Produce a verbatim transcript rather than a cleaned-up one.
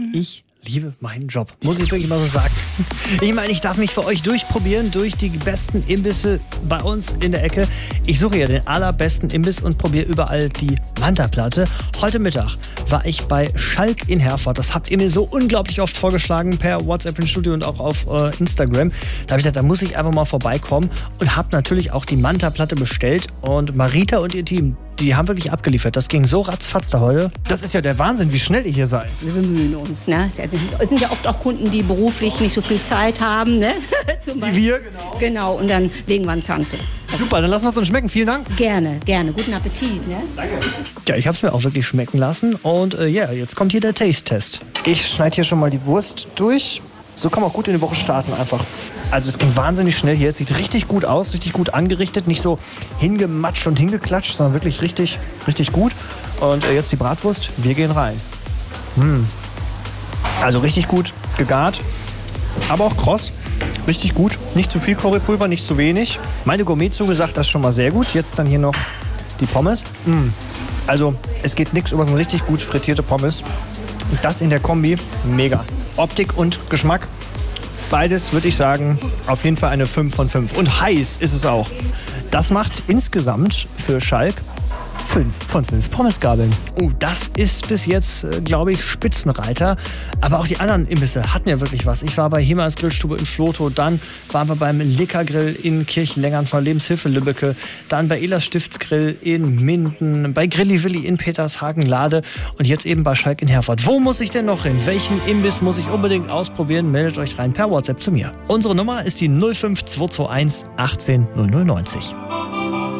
Ich liebe meinen Job, muss ich wirklich mal so sagen. Ich meine, ich darf mich für euch durchprobieren durch die besten Imbisse bei uns in der Ecke. Ich suche ja den allerbesten Imbiss und probiere überall die Manta-Platte. Heute Mittag war ich bei Schalk in Herford. Das habt ihr mir so unglaublich oft vorgeschlagen per WhatsApp im Studio und auch auf äh, Instagram. Da habe ich gesagt, da muss ich einfach mal vorbeikommen und habe natürlich auch die Manta-Platte bestellt. Und Marita und ihr Team, die haben wirklich abgeliefert. Das ging so ratzfatz da heute. Das ist ja der Wahnsinn, wie schnell ihr hier seid. Wir bemühen uns. Ne? Es sind ja oft auch Kunden, die beruflich nicht so viel Zeit haben. Ne? Zum Wie wir, genau. Genau, und dann legen wir einen Zahn zu. Super, dann lassen wir es uns schmecken. Vielen Dank. Gerne, gerne. Guten Appetit. Ne? Danke. Ja, ich habe es mir auch wirklich schmecken lassen. Und ja, äh, yeah, jetzt kommt hier der Taste-Test. Ich schneide hier schon mal die Wurst durch. So kann man auch gut in die Woche starten einfach. Also es ging wahnsinnig schnell hier. Es sieht richtig gut aus, richtig gut angerichtet. Nicht so hingematscht und hingeklatscht, sondern wirklich richtig, richtig gut. Und äh, jetzt die Bratwurst. Wir gehen rein. Hm. Also richtig gut gegart, aber auch kross. Richtig gut. Nicht zu viel Currypulver, nicht zu wenig. Meine Gourmetzunge sagt das schon mal sehr gut. Jetzt dann hier noch die Pommes. Mm. Also es geht nichts über so eine richtig gut frittierte Pommes. Und das in der Kombi, mega. Optik und Geschmack, beides würde ich sagen, auf jeden Fall eine fünf von fünf. Und heiß ist es auch. Das macht insgesamt für Schalk fünf von fünf Pommesgabeln. Oh, das ist bis jetzt, äh, glaube ich, Spitzenreiter. Aber auch die anderen Imbisse hatten ja wirklich was. Ich war bei Himmels Grillstube in Flotow, dann waren wir beim Lickergrill in Kirchlengern von Lebenshilfe Lübbecke, dann bei Ehlers Stiftsgrill in Minden, bei Grilli Willi in Petershagen-Lade und jetzt eben bei Schalk in Herford. Wo muss ich denn noch hin? Welchen Imbiss muss ich unbedingt ausprobieren? Meldet euch rein per WhatsApp zu mir. Unsere Nummer ist die null fünf zwei zwei eins achtzehn null null neunzig.